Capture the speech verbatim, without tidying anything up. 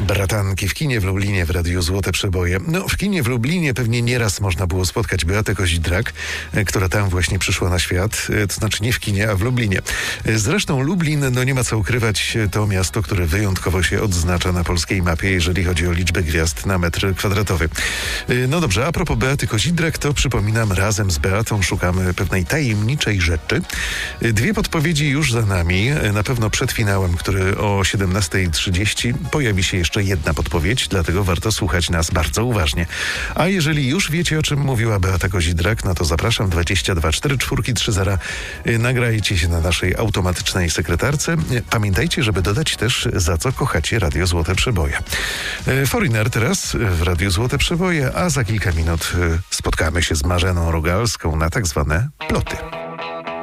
Bratanki w kinie w Lublinie w Radiu Złote Przeboje. No, w kinie w Lublinie pewnie nieraz można było spotkać Beatę Kozidrak, która tam właśnie przyszła na świat. To znaczy nie w kinie, a w Lublinie. Zresztą Lublin, no nie ma co ukrywać, to miasto, które wyjątkowo się odznacza na polskiej mapie, jeżeli chodzi o liczbę gwiazd na metr kwadratowy. No dobrze, a propos Beaty Kozidrak, to przypominam, razem z Beatą szukamy pewnej tajemniczej rzeczy. Dwie podpowiedzi już za nami. Na pewno przed finałem, który o siedemnasta trzydzieści pojawi się jeszcze jedna podpowiedź, dlatego warto słuchać nas bardzo uważnie. A jeżeli już wiecie, o czym mówiła Beata Kozidrak, no to zapraszam dwadzieścia dwa cztery cztery trzy zero. Nagrajcie się na naszej automatycznej sekretarce. Pamiętajcie, żeby dodać też, za co kochacie Radio Złote Przeboje. Foreigner teraz w Radiu Złote Przeboje, a za kilka minut spotkamy się z Marzeną Rogalską na tak zwane ploty.